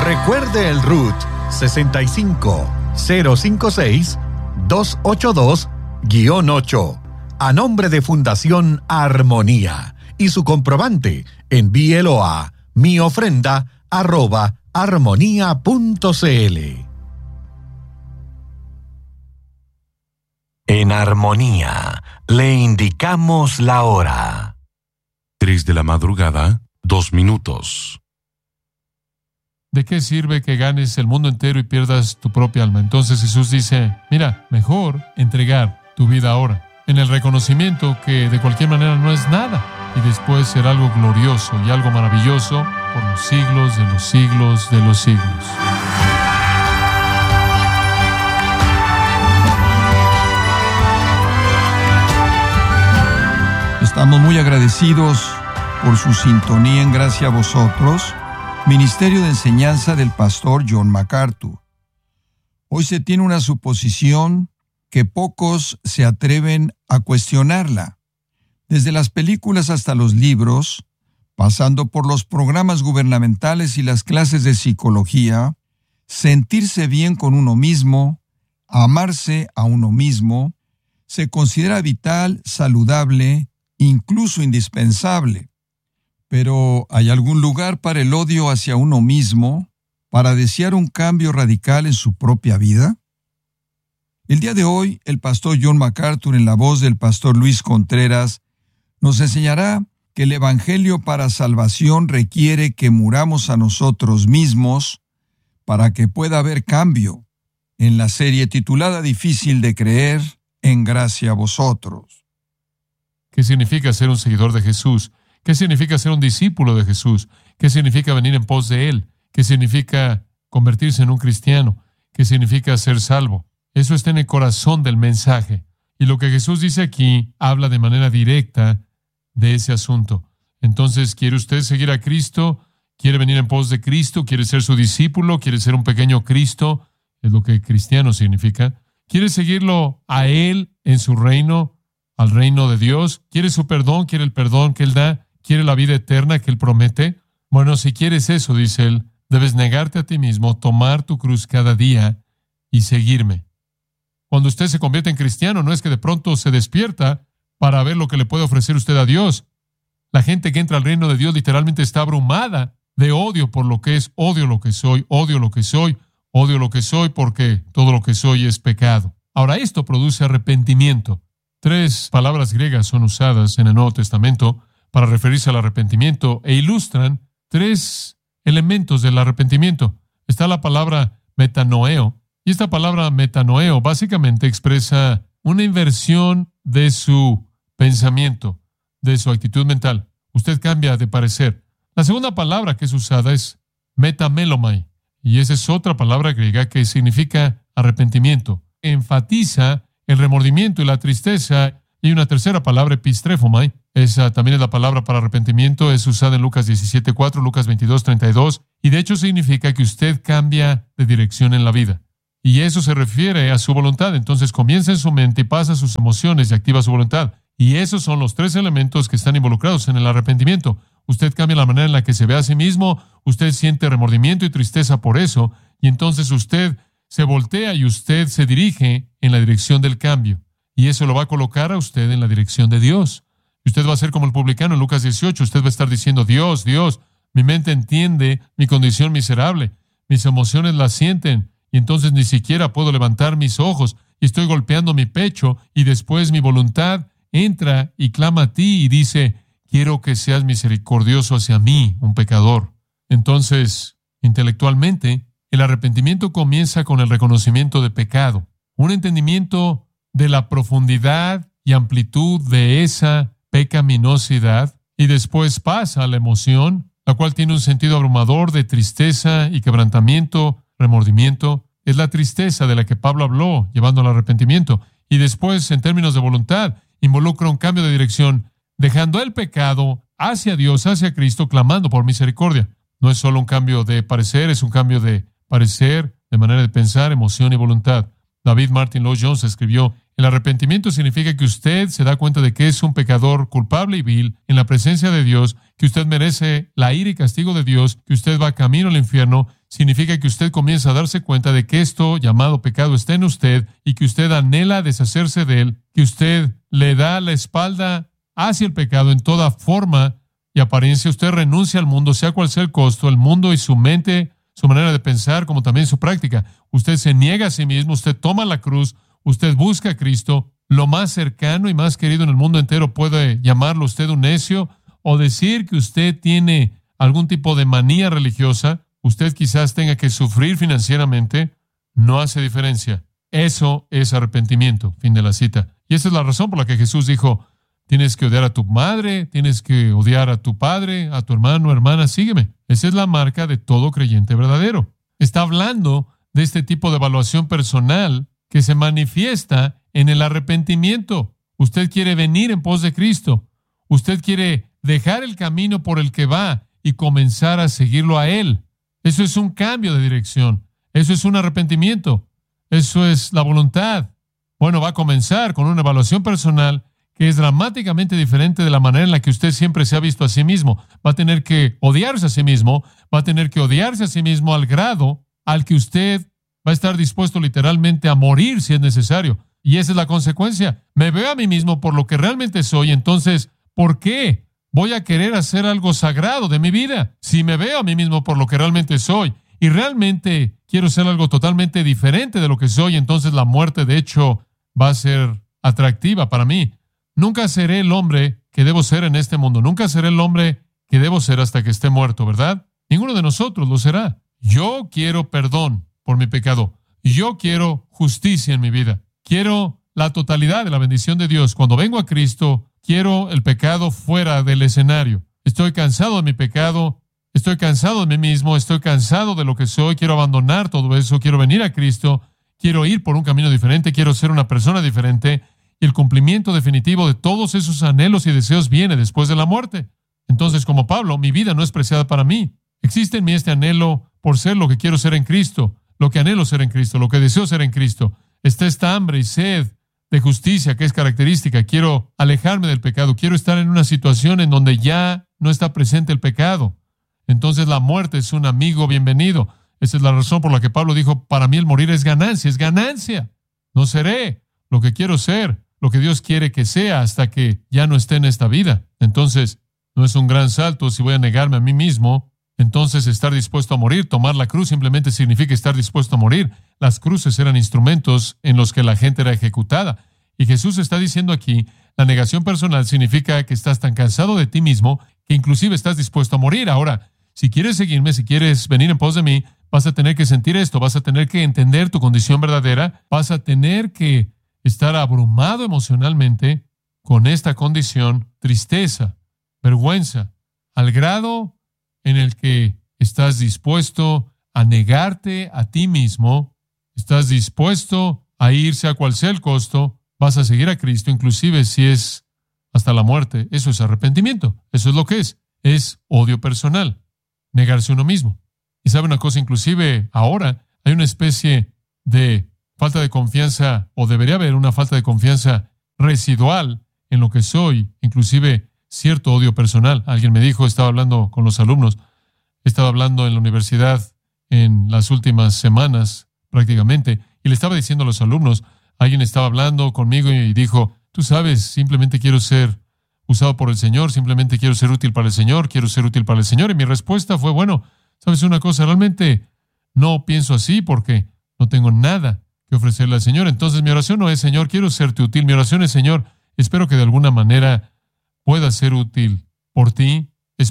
Recuerde el RUT 65-056-282-8 a nombre de Fundación Armonía y su comprobante, envíelo a miofrenda@armonía.cl. En Armonía le indicamos la hora. 3 de la madrugada, 2 minutos. ¿De qué sirve que ganes el mundo entero y pierdas tu propia alma? Entonces Jesús dice, mira, mejor entregar tu vida ahora, en el reconocimiento que de cualquier manera no es nada, y después será algo glorioso y algo maravilloso por los siglos de los siglos de los siglos. Estamos muy agradecidos por su sintonía en Gracia a Vosotros, Ministerio de Enseñanza del Pastor John MacArthur. Hoy se tiene una suposición que pocos se atreven a cuestionarla. Desde las películas hasta los libros, pasando por los programas gubernamentales y las clases de psicología, sentirse bien con uno mismo, amarse a uno mismo, se considera vital, saludable, incluso indispensable. Pero ¿hay algún lugar para el odio hacia uno mismo, para desear un cambio radical en su propia vida? El día de hoy, el pastor John MacArthur, en la voz del pastor Luis Contreras, nos enseñará que el Evangelio para salvación requiere que muramos a nosotros mismos para que pueda haber cambio, en la serie titulada Difícil de creer, en Gracia a Vosotros. ¿Qué significa ser un seguidor de Jesús? ¿Qué significa ser un discípulo de Jesús? ¿Qué significa venir en pos de Él? ¿Qué significa convertirse en un cristiano? ¿Qué significa ser salvo? Eso está en el corazón del mensaje. Y lo que Jesús dice aquí habla de manera directa de ese asunto. Entonces, ¿quiere usted seguir a Cristo? ¿Quiere venir en pos de Cristo? ¿Quiere ser su discípulo? ¿Quiere ser un pequeño Cristo? Es lo que cristiano significa. ¿Quiere seguirlo a Él en su reino, al reino de Dios? ¿Quiere su perdón? ¿Quiere el perdón que Él da? ¿Quiere la vida eterna que Él promete? Bueno, si quieres eso, dice Él, debes negarte a ti mismo, tomar tu cruz cada día y seguirme. Cuando usted se convierte en cristiano, no es que de pronto se despierta para ver lo que le puede ofrecer usted a Dios. La gente que entra al reino de Dios literalmente está abrumada de odio por lo que es, odio lo que soy, odio lo que soy, odio lo que soy porque todo lo que soy es pecado. Ahora, esto produce arrepentimiento. 3 palabras griegas son usadas en el Nuevo Testamento para referirse al arrepentimiento e ilustran 3 elementos del arrepentimiento. Está la palabra metanoeo, y esta palabra metanoeo básicamente expresa una inversión de su pensamiento, de su actitud mental. Usted cambia de parecer. La segunda palabra que es usada es metamelomai, y esa es otra palabra griega que significa arrepentimiento. Enfatiza el remordimiento y la tristeza. Y una tercera palabra, epistrefomai, esa también es la palabra para arrepentimiento, es usada en Lucas 17:4, Lucas 22:32, y de hecho significa que usted cambia de dirección en la vida. Y eso se refiere a su voluntad. Entonces comienza en su mente y pasa a sus emociones y activa su voluntad. Y esos son los 3 elementos que están involucrados en el arrepentimiento. Usted cambia la manera en la que se ve a sí mismo, usted siente remordimiento y tristeza por eso, y entonces usted se voltea y usted se dirige en la dirección del cambio. Y eso lo va a colocar a usted en la dirección de Dios. Y usted va a ser como el publicano en Lucas 18. Usted va a estar diciendo, Dios, Dios, mi mente entiende mi condición miserable. Mis emociones la sienten. Y entonces ni siquiera puedo levantar mis ojos. Y estoy golpeando mi pecho. Y después mi voluntad entra y clama a ti y dice, quiero que seas misericordioso hacia mí, un pecador. Entonces, intelectualmente, el arrepentimiento comienza con el reconocimiento de pecado. Un entendimiento de la profundidad y amplitud de esa pecaminosidad, y después pasa a la emoción, la cual tiene un sentido abrumador de tristeza y quebrantamiento, remordimiento. Es la tristeza de la que Pablo habló, llevando al arrepentimiento. Y después, en términos de voluntad, involucra un cambio de dirección, dejando el pecado hacia Dios, hacia Cristo, clamando por misericordia. No es solo un cambio de parecer, es un cambio de parecer, de manera de pensar, emoción y voluntad. David Martin Lloyd-Jones escribió, el arrepentimiento significa que usted se da cuenta de que es un pecador culpable y vil en la presencia de Dios, que usted merece la ira y castigo de Dios, que usted va camino al infierno significa que usted comienza a darse cuenta de que esto llamado pecado está en usted y que usted anhela deshacerse de él, que usted le da la espalda hacia el pecado en toda forma y apariencia. Usted renuncia al mundo, sea cual sea el costo, el mundo y su mente, su manera de pensar, como también su práctica. Usted se niega a sí mismo, usted toma la cruz, usted busca a Cristo. Lo más cercano y más querido en el mundo entero puede llamarlo usted un necio o decir que usted tiene algún tipo de manía religiosa. Usted quizás tenga que sufrir financieramente. No hace diferencia. Eso es arrepentimiento. Fin de la cita. Y esa es la razón por la que Jesús dijo, tienes que odiar a tu madre, tienes que odiar a tu padre, a tu hermano, hermana, sígueme. Esa es la marca de todo creyente verdadero. Está hablando de este tipo de evaluación personal que se manifiesta en el arrepentimiento. Usted quiere venir en pos de Cristo. Usted quiere dejar el camino por el que va y comenzar a seguirlo a Él. Eso es un cambio de dirección. Eso es un arrepentimiento. Eso es la voluntad. Bueno, va a comenzar con una evaluación personal que es dramáticamente diferente de la manera en la que usted siempre se ha visto a sí mismo. Va a tener que odiarse a sí mismo. Va a tener que odiarse a sí mismo al grado al que usted va a estar dispuesto literalmente a morir si es necesario. Y esa es la consecuencia. Me veo a mí mismo por lo que realmente soy. Entonces, ¿por qué voy a querer hacer algo sagrado de mi vida? Si me veo a mí mismo por lo que realmente soy y realmente quiero ser algo totalmente diferente de lo que soy, entonces la muerte, de hecho, va a ser atractiva para mí. Nunca seré el hombre que debo ser en este mundo. Nunca seré el hombre que debo ser hasta que esté muerto, ¿verdad? Ninguno de nosotros lo será. Yo quiero perdón por mi pecado. Yo quiero justicia en mi vida. Quiero la totalidad de la bendición de Dios. Cuando vengo a Cristo, quiero el pecado fuera del escenario. Estoy cansado de mi pecado. Estoy cansado de mí mismo. Estoy cansado de lo que soy. Quiero abandonar todo eso. Quiero venir a Cristo. Quiero ir por un camino diferente. Quiero ser una persona diferente. Y el cumplimiento definitivo de todos esos anhelos y deseos viene después de la muerte. Entonces, como Pablo, mi vida no es preciada para mí. Existe en mí este anhelo por ser lo que quiero ser en Cristo, lo que anhelo ser en Cristo, lo que deseo ser en Cristo. Está esta hambre y sed de justicia que es característica. Quiero alejarme del pecado. Quiero estar en una situación en donde ya no está presente el pecado. Entonces la muerte es un amigo bienvenido. Esa es la razón por la que Pablo dijo, para mí el morir es ganancia, es ganancia. No seré lo que quiero ser, lo que Dios quiere que sea hasta que ya no esté en esta vida. Entonces, no es un gran salto si voy a negarme a mí mismo. Entonces, estar dispuesto a morir, tomar la cruz simplemente significa estar dispuesto a morir. Las cruces eran instrumentos en los que la gente era ejecutada. Y Jesús está diciendo aquí, la negación personal significa que estás tan cansado de ti mismo que inclusive estás dispuesto a morir. Ahora, si quieres seguirme, si quieres venir en pos de mí, vas a tener que sentir esto, vas a tener que entender tu condición verdadera, vas a tener que estar abrumado emocionalmente con esta condición, tristeza, vergüenza, al grado en el que estás dispuesto a negarte a ti mismo, estás dispuesto a irse a cual sea el costo, vas a seguir a Cristo, inclusive si es hasta la muerte. Eso es arrepentimiento, eso es lo que es odio personal, negarse a uno mismo. Y sabe una cosa, inclusive ahora hay una especie de falta de confianza, o debería haber una falta de confianza residual en lo que soy, inclusive cierto odio personal. Alguien me dijo, estaba hablando con los alumnos, estaba hablando en la universidad en las últimas semanas prácticamente, y le estaba diciendo a los alumnos, alguien estaba hablando conmigo y dijo, tú sabes, simplemente quiero ser usado por el Señor, simplemente quiero ser útil para el Señor, quiero ser útil para el Señor. Y mi respuesta fue, bueno, ¿sabes una cosa? Realmente no pienso así porque no tengo nada que ofrecerle al Señor. Entonces mi oración no es, Señor, quiero serte útil. Mi oración es, Señor, espero que de alguna manera pueda ser útil por ti.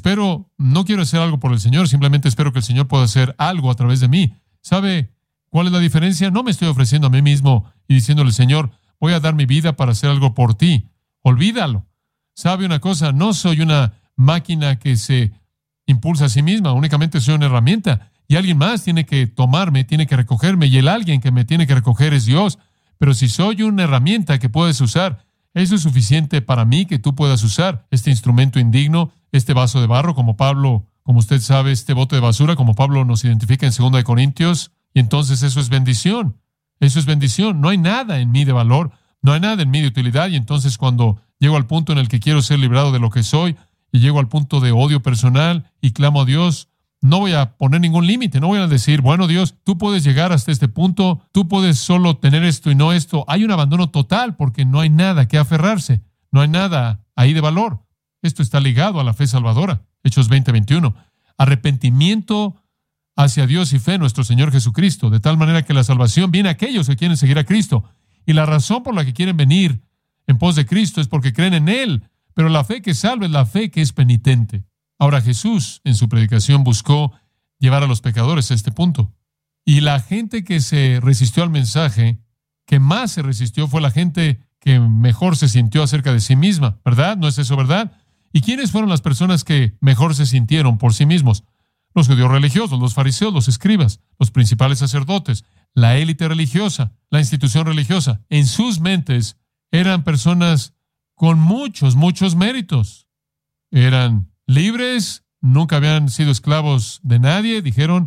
No quiero hacer algo por el Señor, simplemente espero que el Señor pueda hacer algo a través de mí. ¿Sabe cuál es la diferencia? No me estoy ofreciendo a mí mismo y diciéndole, Señor, voy a dar mi vida para hacer algo por ti. Olvídalo. ¿Sabe una cosa? No soy una máquina que se impulsa a sí misma, únicamente soy una herramienta. Y alguien más tiene que tomarme, tiene que recogerme, y el alguien que me tiene que recoger es Dios. Pero si soy una herramienta que puedes usar, eso es suficiente para mí que tú puedas usar este instrumento indigno, este vaso de barro, como Pablo, como usted sabe, este bote de basura, como Pablo nos identifica en 2 Corintios, y entonces eso es bendición. Eso es bendición. No hay nada en mí de valor, no hay nada en mí de utilidad, y entonces cuando llego al punto en el que quiero ser librado de lo que soy, y llego al punto de odio personal, y clamo a Dios, no voy a poner ningún límite, no voy a decir, bueno, Dios, tú puedes llegar hasta este punto, tú puedes solo tener esto y no esto. Hay un abandono total porque no hay nada que aferrarse, no hay nada ahí de valor. Esto está ligado a la fe salvadora. Hechos 20:21. Arrepentimiento hacia Dios y fe en nuestro Señor Jesucristo, de tal manera que la salvación viene a aquellos que quieren seguir a Cristo. Y la razón por la que quieren venir en pos de Cristo es porque creen en Él, pero la fe que salva es la fe que es penitente. Ahora Jesús, en su predicación, buscó llevar a los pecadores a este punto. Y la gente que se resistió al mensaje, que más se resistió, fue la gente que mejor se sintió acerca de sí misma, ¿verdad? ¿No es eso verdad? ¿Y quiénes fueron las personas que mejor se sintieron por sí mismos? Los judíos religiosos, los fariseos, los escribas, los principales sacerdotes, la élite religiosa, la institución religiosa. En sus mentes eran personas con muchos méritos. Eran libres, nunca habían sido esclavos de nadie, dijeron.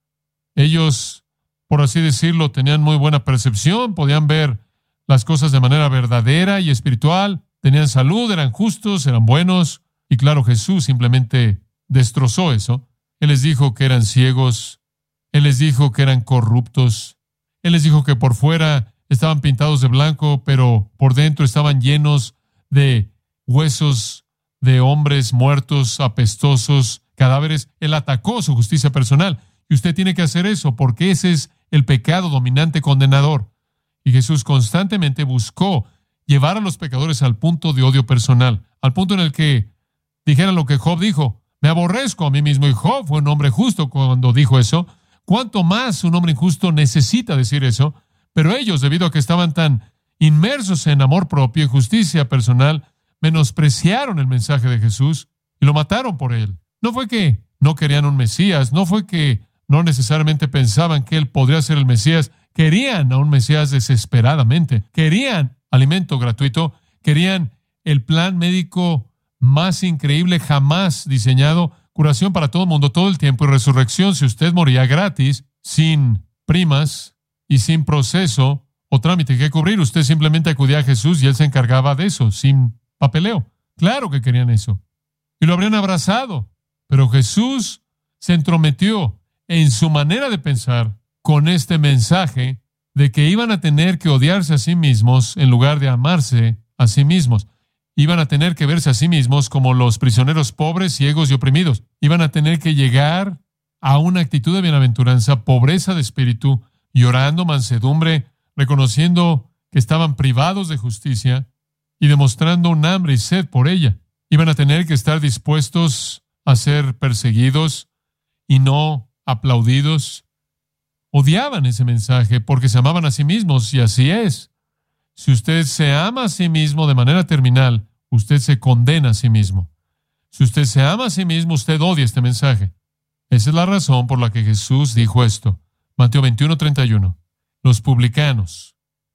Ellos, por así decirlo, tenían muy buena percepción, podían ver las cosas de manera verdadera y espiritual, tenían salud, eran justos, eran buenos. Y claro, Jesús simplemente destrozó eso. Él les dijo que eran ciegos, Él les dijo que eran corruptos, Él les dijo que por fuera estaban pintados de blanco, pero por dentro estaban llenos de huesos de hombres muertos, apestosos, cadáveres. Él atacó su justicia personal. Y usted tiene que hacer eso porque ese es el pecado dominante condenador. Y Jesús constantemente buscó llevar a los pecadores al punto de odio personal, al punto en el que dijeran lo que Job dijo: me aborrezco a mí mismo. Y Job fue un hombre justo cuando dijo eso. ¿Cuánto más un hombre injusto necesita decir eso? Pero ellos, debido a que estaban tan inmersos en amor propio y justicia personal, menospreciaron el mensaje de Jesús y lo mataron por él. No fue que no querían un Mesías, no fue que no necesariamente pensaban que él podría ser el Mesías. Querían a un Mesías desesperadamente. Querían alimento gratuito, querían el plan médico más increíble jamás diseñado, curación para todo el mundo todo el tiempo y resurrección si usted moría gratis, sin primas y sin proceso o trámite que cubrir. Usted simplemente acudía a Jesús y Él se encargaba de eso, sin papeleo. Claro que querían eso. Y lo habrían abrazado. Pero Jesús se entrometió en su manera de pensar con este mensaje de que iban a tener que odiarse a sí mismos en lugar de amarse a sí mismos. Iban a tener que verse a sí mismos como los prisioneros pobres, ciegos y oprimidos. Iban a tener que llegar a una actitud de bienaventuranza, pobreza de espíritu, llorando, mansedumbre, reconociendo que estaban privados de justicia y demostrando un hambre y sed por ella. Iban a tener que estar dispuestos a ser perseguidos y no aplaudidos. Odiaban ese mensaje porque se amaban a sí mismos, y así es. Si usted se ama a sí mismo de manera terminal, usted se condena a sí mismo. Si usted se ama a sí mismo, usted odia este mensaje. Esa es la razón por la que Jesús dijo esto. Mateo 21:31. Los publicanos,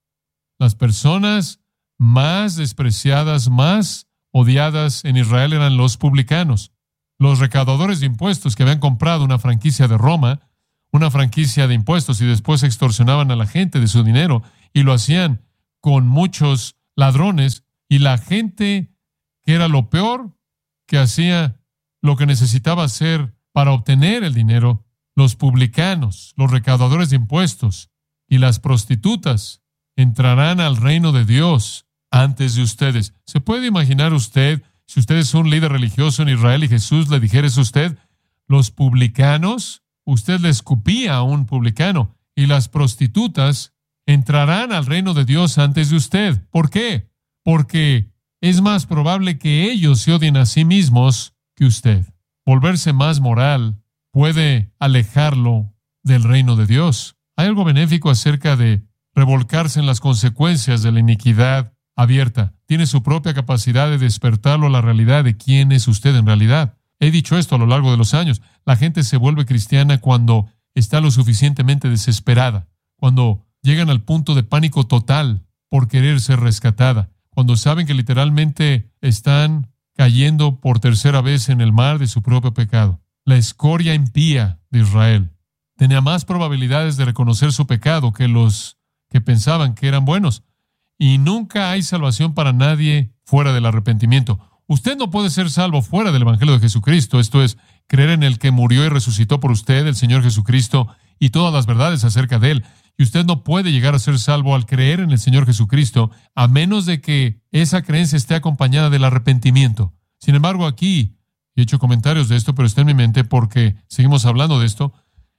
las personas más despreciadas, más odiadas en Israel eran los publicanos, los recaudadores de impuestos que habían comprado una franquicia de Roma, una franquicia de impuestos, y después extorsionaban a la gente de su dinero y lo hacían con muchos ladrones, y la gente que era lo peor, que hacía lo que necesitaba hacer para obtener el dinero, los publicanos, los recaudadores de impuestos y las prostitutas entrarán al reino de Dios antes de ustedes. ¿Se puede imaginar usted, si usted es un líder religioso en Israel y Jesús le dijera eso a usted? Los publicanos, usted le escupía a un publicano, y las prostitutas entrarán al reino de Dios antes de usted. ¿Por qué? Porque es más probable que ellos se odien a sí mismos que usted. Volverse más moral puede alejarlo del reino de Dios. Hay algo benéfico acerca de revolcarse en las consecuencias de la iniquidad abierta. Tiene su propia capacidad de despertarlo a la realidad de quién es usted en realidad. He dicho esto a lo largo de los años. La gente se vuelve cristiana cuando está lo suficientemente desesperada, cuando llegan al punto de pánico total por querer ser rescatada, cuando saben que literalmente están cayendo por tercera vez en el mar de su propio pecado. La escoria impía de Israel tenía más probabilidades de reconocer su pecado que los que pensaban que eran buenos. Y nunca hay salvación para nadie fuera del arrepentimiento. Usted no puede ser salvo fuera del Evangelio de Jesucristo, esto es, creer en el que murió y resucitó por usted, el Señor Jesucristo, y todas las verdades acerca de Él. Y usted no puede llegar a ser salvo al creer en el Señor Jesucristo, a menos de que esa creencia esté acompañada del arrepentimiento. Sin embargo, aquí, he hecho comentarios de esto, pero está en mi mente porque seguimos hablando de esto,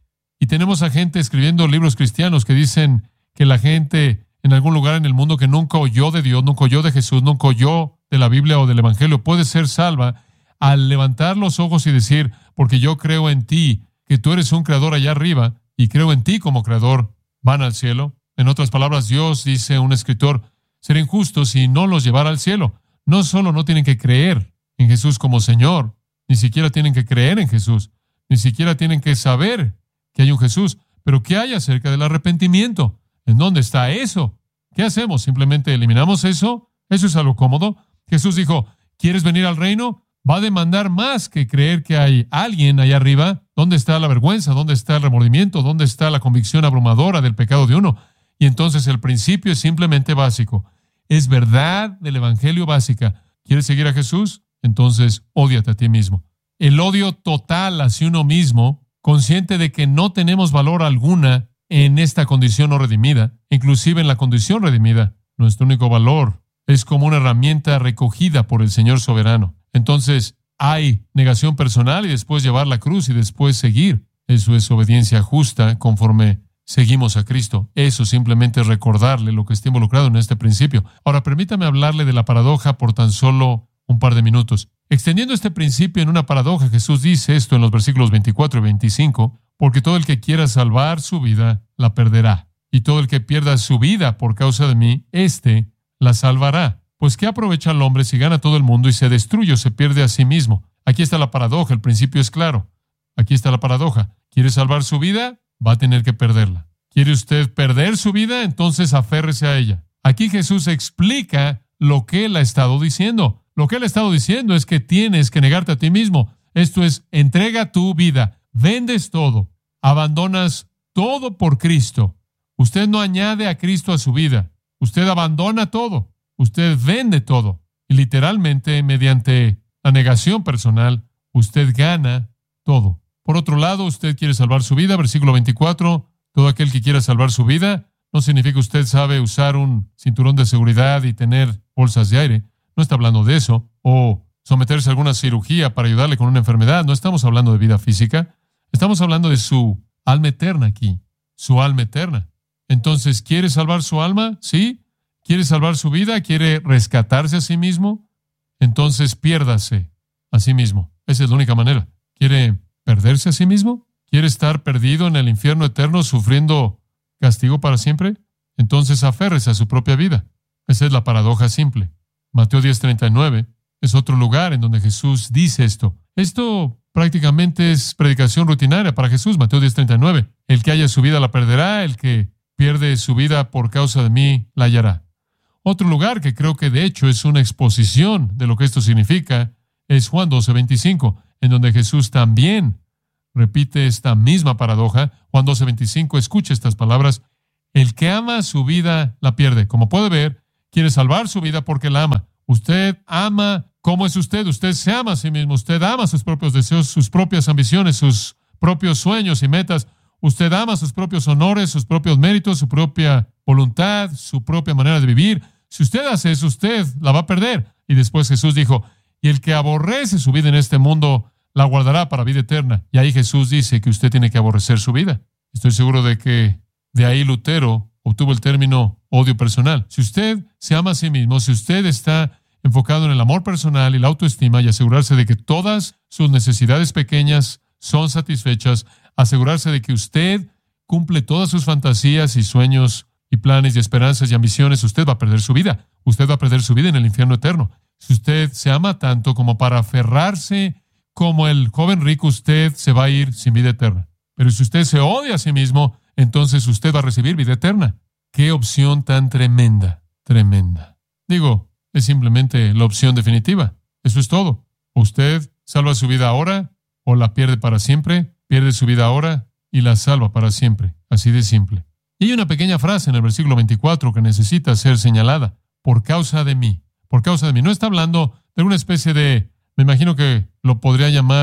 y tenemos a gente escribiendo libros cristianos que dicen que la gente en algún lugar en el mundo que nunca oyó de Dios, nunca oyó de Jesús, nunca oyó de la Biblia o del Evangelio, puede ser salva al levantar los ojos y decir, porque yo creo en ti, que tú eres un creador allá arriba, y creo en ti como creador, van al cielo. En otras palabras, Dios, dice un escritor, sería injusto si no los llevara al cielo. No solo no tienen que creer en Jesús como Señor, ni siquiera tienen que creer en Jesús, ni siquiera tienen que saber que hay un Jesús. Pero ¿qué hay acerca del arrepentimiento? ¿En dónde está eso? ¿Qué hacemos? ¿Simplemente eliminamos eso? ¿Eso es algo cómodo? Jesús dijo, ¿quieres venir al reino? Va a demandar más que creer que hay alguien allá arriba. ¿Dónde está la vergüenza? ¿Dónde está el remordimiento? ¿Dónde está la convicción abrumadora del pecado de uno? Y entonces el principio es simplemente básico. Es verdad del Evangelio básica. ¿Quieres seguir a Jesús? Entonces, ódiate a ti mismo. El odio total hacia uno mismo, consciente de que no tenemos valor alguna en esta condición no redimida, inclusive en la condición redimida. Nuestro único valor es como una herramienta recogida por el Señor soberano. Entonces, hay negación personal y después llevar la cruz y después seguir. Eso es obediencia justa conforme seguimos a Cristo. Eso simplemente es recordarle lo que está involucrado en este principio. Ahora, permítame hablarle de la paradoja por tan solo un par de minutos. Extendiendo este principio en una paradoja, Jesús dice esto en los versículos 24 y 25, porque todo el que quiera salvar su vida, la perderá. Y todo el que pierda su vida por causa de mí, éste la salvará. Pues ¿qué aprovecha el hombre si gana todo el mundo y se destruye o se pierde a sí mismo? Aquí está la paradoja, el principio es claro. Aquí está la paradoja. ¿Quiere salvar su vida? Va a tener que perderla. ¿Quiere usted perder su vida? Entonces aférrese a ella. Aquí Jesús explica lo que Él ha estado diciendo. Lo que Él ha estado diciendo es que tienes que negarte a ti mismo. Esto es, entrega tu vida. Vendes todo. Abandonas todo por Cristo. Usted no añade a Cristo a su vida. Usted abandona todo. Usted vende todo. Y literalmente, mediante la negación personal, usted gana todo. Por otro lado, usted quiere salvar su vida. Versículo 24. Todo aquel que quiera salvar su vida no significa que usted sabe usar un cinturón de seguridad y tener bolsas de aire. No está hablando de eso. O someterse a alguna cirugía para ayudarle con una enfermedad. No estamos hablando de vida física. Estamos hablando de su alma eterna aquí. Su alma eterna. Entonces, ¿quiere salvar su alma? ¿Sí? ¿Quiere salvar su vida? ¿Quiere rescatarse a sí mismo? Entonces piérdase a sí mismo. Esa es la única manera. ¿Quiere perderse a sí mismo? ¿Quiere estar perdido en el infierno eterno sufriendo castigo para siempre? Entonces aférrese a su propia vida. Esa es la paradoja simple. Mateo 10:39 es otro lugar en donde Jesús dice esto. Esto prácticamente es predicación rutinaria para Jesús. Mateo 10:39. El que haya su vida la perderá, el que pierde su vida por causa de mí la hallará. Otro lugar que creo que de hecho es una exposición de lo que esto significa es Juan 12:25, en donde Jesús también repite esta misma paradoja. Juan 12:25, escuche estas palabras. El que ama su vida la pierde. Como puede ver, quiere salvar su vida porque la ama. Usted ama. ¿Cómo es usted? Usted se ama a sí mismo. Usted ama sus propios deseos, sus propias ambiciones, sus propios sueños y metas. Usted ama sus propios honores, sus propios méritos, su propia voluntad, su propia manera de vivir. Si usted hace eso, usted la va a perder. Y después Jesús dijo, y el que aborrece su vida en este mundo, la guardará para vida eterna. Y ahí Jesús dice que usted tiene que aborrecer su vida. Estoy seguro de que de ahí Lutero obtuvo el término odio personal. Si usted se ama a sí mismo, si usted está enfocado en el amor personal y la autoestima y asegurarse de que todas sus necesidades pequeñas son satisfechas, asegurarse de que usted cumple todas sus fantasías y sueños y planes y esperanzas y ambiciones, usted va a perder su vida. Usted va a perder su vida en el infierno eterno. Si usted se ama tanto como para aferrarse como el joven rico, usted se va a ir sin vida eterna. Pero si usted se odia a sí mismo, entonces usted va a recibir vida eterna. ¡Qué opción tan tremenda! Tremenda. Digo, es simplemente la opción definitiva. Eso es todo. O usted salva su vida ahora, o la pierde para siempre, pierde su vida ahora y la salva para siempre. Así de simple. Y hay una pequeña frase en el versículo 24 que necesita ser señalada. Por causa de mí. Por causa de mí. No está hablando de una especie de, me imagino que lo podría llamar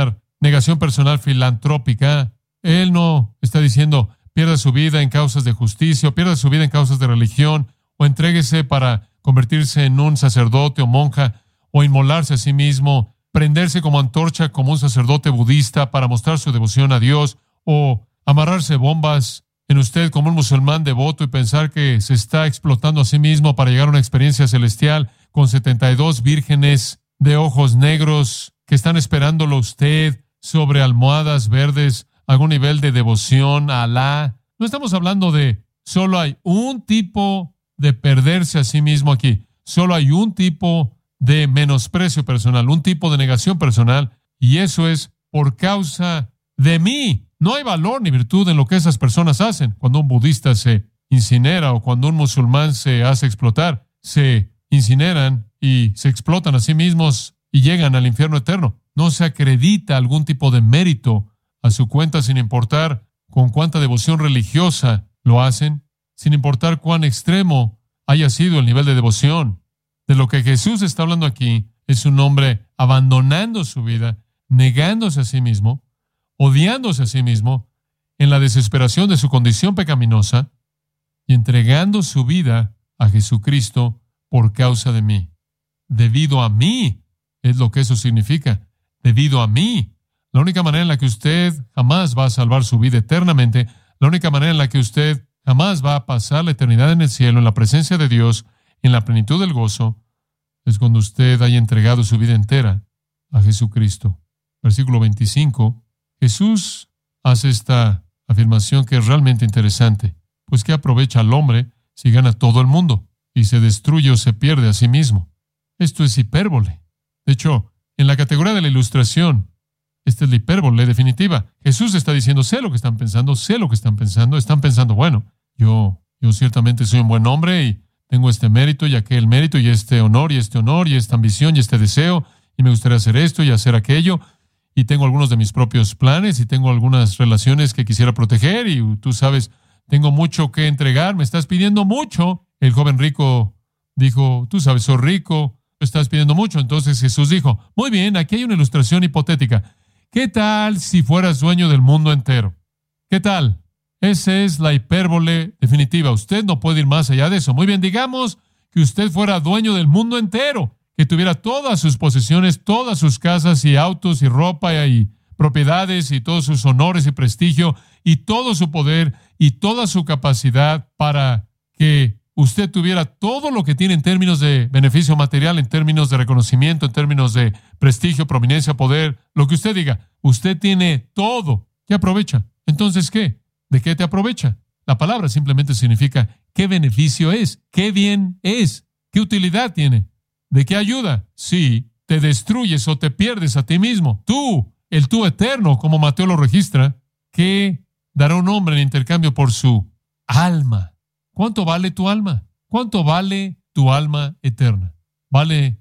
negación personal filantrópica. Él no está diciendo pierda su vida en causas de justicia, o pierda su vida en causas de religión, o entréguese para convertirse en un sacerdote o monja, o inmolarse a sí mismo, prenderse como antorcha como un sacerdote budista para mostrar su devoción a Dios, o amarrarse bombas en usted como un musulmán devoto y pensar que se está explotando a sí mismo para llegar a una experiencia celestial con 72 vírgenes de ojos negros que están esperándolo a usted sobre almohadas verdes, algún nivel de devoción a Alá. No estamos hablando de solo hay un tipo de perderse a sí mismo aquí. Solo hay un tipo de menosprecio personal, un tipo de negación personal, y eso es por causa de mí. No hay valor ni virtud en lo que esas personas hacen. Cuando un budista se incinera o cuando un musulmán se hace explotar, se incineran y se explotan a sí mismos y llegan al infierno eterno. No se acredita algún tipo de mérito a su cuenta, sin importar con cuánta devoción religiosa lo hacen, sin importar cuán extremo haya sido el nivel de devoción. De lo que Jesús está hablando aquí es un hombre abandonando su vida, negándose a sí mismo, odiándose a sí mismo, en la desesperación de su condición pecaminosa y entregando su vida a Jesucristo por causa de mí. Debido a mí es lo que eso significa. Debido a mí. La única manera en la que usted jamás va a salvar su vida eternamente, la única manera en la que usted jamás va a pasar la eternidad en el cielo, en la presencia de Dios, en la plenitud del gozo, es cuando usted haya entregado su vida entera a Jesucristo. Versículo 25. Jesús hace esta afirmación que es realmente interesante. Pues ¿qué aprovecha al hombre si gana todo el mundo y se destruye o se pierde a sí mismo? Esto es hipérbole. De hecho, en la categoría de la ilustración, esta es la hipérbole definitiva. Jesús está diciendo, sé lo que están pensando, sé lo que están pensando. Están pensando, bueno, yo ciertamente soy un buen hombre y tengo este mérito y aquel mérito y este honor y esta ambición y este deseo y me gustaría hacer esto y hacer aquello. Y tengo algunos de mis propios planes y tengo algunas relaciones que quisiera proteger y tú sabes, tengo mucho que entregar, me estás pidiendo mucho. El joven rico dijo, tú sabes, soy rico, me estás pidiendo mucho. Entonces Jesús dijo, muy bien, aquí hay una ilustración hipotética. ¿Qué tal si fueras dueño del mundo entero? ¿Qué tal? Esa es la hipérbole definitiva. Usted no puede ir más allá de eso. Muy bien, digamos que usted fuera dueño del mundo entero, que tuviera todas sus posesiones, todas sus casas y autos y ropa y propiedades y todos sus honores y prestigio y todo su poder y toda su capacidad para que usted tuviera todo lo que tiene en términos de beneficio material, en términos de reconocimiento, en términos de prestigio, prominencia, poder, lo que usted diga. Usted tiene todo. ¿Qué aprovecha? Entonces, ¿qué? ¿De qué te aprovecha? La palabra simplemente significa qué beneficio es, qué bien es, qué utilidad tiene. ¿De qué ayuda? Sí, te destruyes o te pierdes a ti mismo. Tú, el tú eterno, como Mateo lo registra, que dará un hombre en intercambio por su alma. ¿Cuánto vale tu alma? ¿Cuánto vale tu alma eterna? Vale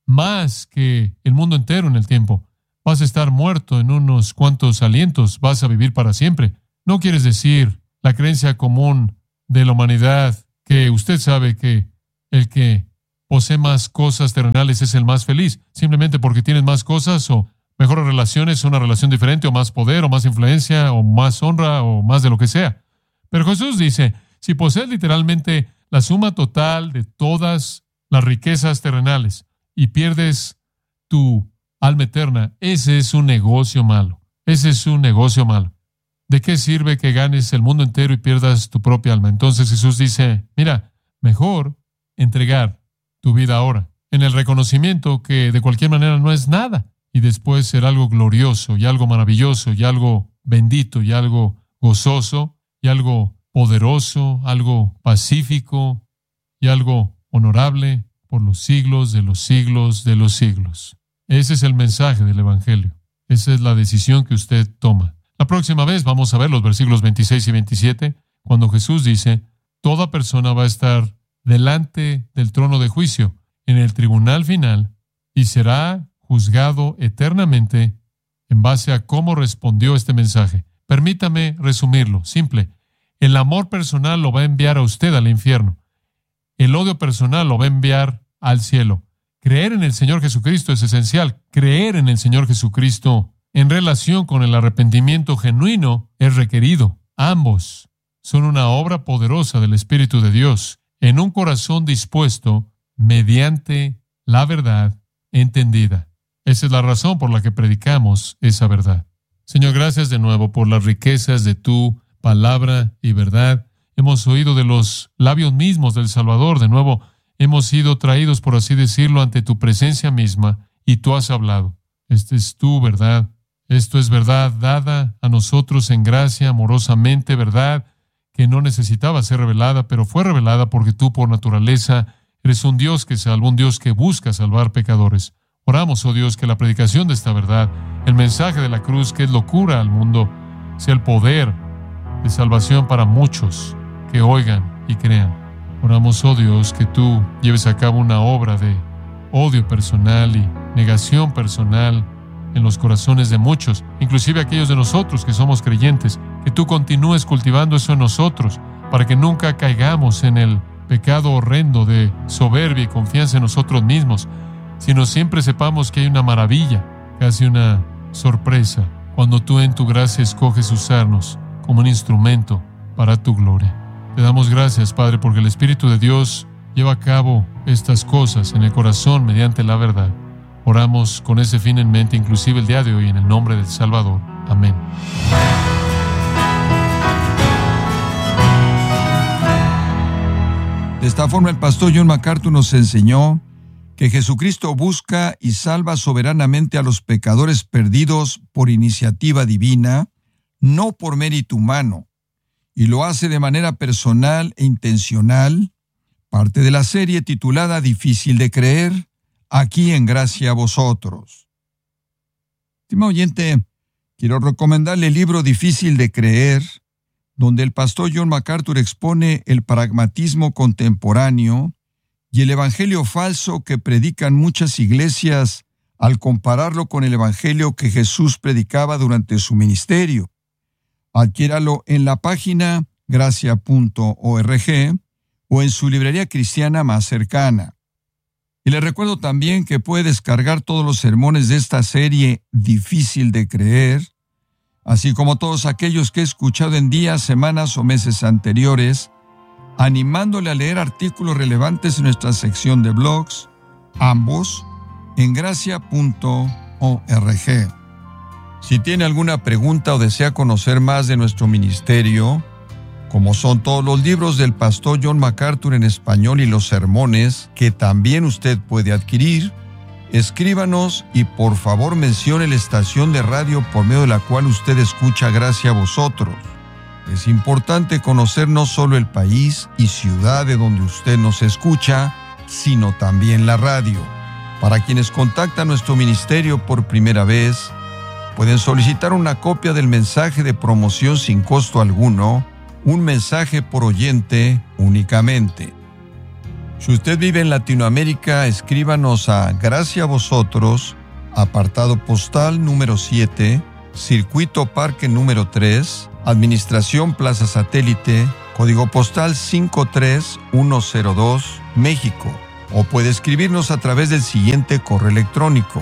más que el mundo entero en el tiempo. Vas a estar muerto en unos cuantos alientos. Vas a vivir para siempre. No quieres decir la creencia común de la humanidad que usted sabe que el que posee más cosas terrenales es el más feliz, simplemente porque tienes más cosas o mejores relaciones, una relación diferente o más poder o más influencia o más honra o más de lo que sea. Pero Jesús dice, si posees literalmente la suma total de todas las riquezas terrenales y pierdes tu alma eterna, ese es un negocio malo. Ese es un negocio malo. ¿De qué sirve que ganes el mundo entero y pierdas tu propia alma? Entonces Jesús dice, mira, mejor entregar tu vida ahora en el reconocimiento que de cualquier manera no es nada y después ser algo glorioso y algo maravilloso y algo bendito y algo gozoso y algo poderoso, algo pacífico y algo honorable por los siglos de los siglos de los siglos. Ese es el mensaje del Evangelio. Esa es la decisión que usted toma. La próxima vez vamos a ver los versículos 26 y 27, cuando Jesús dice, toda persona va a estar delante del trono de juicio, en el tribunal final, y será juzgado eternamente en base a cómo respondió este mensaje. Permítame resumirlo, simple. El amor personal lo va a enviar a usted al infierno. El odio personal lo va a enviar al cielo. Creer en el Señor Jesucristo es esencial. Creer en el Señor Jesucristo en relación con el arrepentimiento genuino es requerido. Ambos son una obra poderosa del Espíritu de Dios en un corazón dispuesto mediante la verdad entendida. Esa es la razón por la que predicamos esa verdad. Señor, gracias de nuevo por las riquezas de tu palabra y verdad. Hemos oído de los labios mismos del Salvador. De nuevo, hemos sido traídos, por así decirlo, ante tu presencia misma, y tú has hablado. Esta es tu verdad. Esto es verdad dada a nosotros en gracia, amorosamente, verdad que no necesitaba ser revelada, pero fue revelada porque tú, por naturaleza, eres un Dios que salva, un Dios que busca salvar pecadores. Oramos, oh Dios, que la predicación de esta verdad, el mensaje de la cruz, que es locura al mundo, sea el poder de salvación para muchos que oigan y crean. Oramos, oh Dios, que tú lleves a cabo una obra de odio personal y negación personal en los corazones de muchos, inclusive aquellos de nosotros que somos creyentes, que tú continúes cultivando eso en nosotros, para que nunca caigamos en el pecado horrendo de soberbia y confianza en nosotros mismos, sino siempre sepamos que hay una maravilla, casi una sorpresa, cuando tú en tu gracia escoges usarnos como un instrumento para tu gloria. Te damos gracias, Padre, porque el Espíritu de Dios lleva a cabo estas cosas en el corazón mediante la verdad. Oramos con ese fin en mente, inclusive el día de hoy, en el nombre del Salvador. Amén. De esta forma, el pastor John MacArthur nos enseñó que Jesucristo busca y salva soberanamente a los pecadores perdidos por iniciativa divina, no por mérito humano, y lo hace de manera personal e intencional, parte de la serie titulada Difícil de creer, aquí en Gracia a Vosotros. Estimado oyente, quiero recomendarle el libro Difícil de creer, donde el pastor John MacArthur expone el pragmatismo contemporáneo y el evangelio falso que predican muchas iglesias al compararlo con el evangelio que Jesús predicaba durante su ministerio. Adquiéralo en la página gracia.org o en su librería cristiana más cercana. Y le recuerdo también que puede descargar todos los sermones de esta serie Difícil de creer, así como todos aquellos que he escuchado en días, semanas o meses anteriores, animándole a leer artículos relevantes en nuestra sección de blogs, ambos en gracia.org. Si tiene alguna pregunta o desea conocer más de nuestro ministerio, como son todos los libros del pastor John MacArthur en español y los sermones que también usted puede adquirir, escríbanos y por favor mencione la estación de radio por medio de la cual usted escucha Gracia a Vosotros. Es importante conocer no solo el país y ciudad de donde usted nos escucha, sino también la radio. Para quienes contactan nuestro ministerio por primera vez, pueden solicitar una copia del mensaje de promoción sin costo alguno, un mensaje por oyente únicamente. Si usted vive en Latinoamérica, escríbanos a Gracia a Vosotros, apartado postal número 7, Circuito Parque número 3, Administración Plaza Satélite, código postal 53102, México. O puede escribirnos a través del siguiente correo electrónico: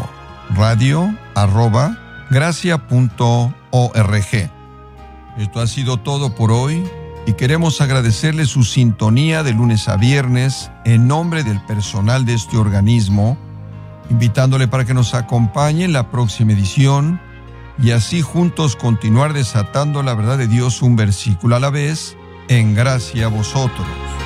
radio@gracia.org. Esto ha sido todo por hoy y queremos agradecerle su sintonía de lunes a viernes en nombre del personal de este organismo, invitándole para que nos acompañe en la próxima edición y así juntos continuar desatando la verdad de Dios un versículo a la vez en Gracia a Vosotros.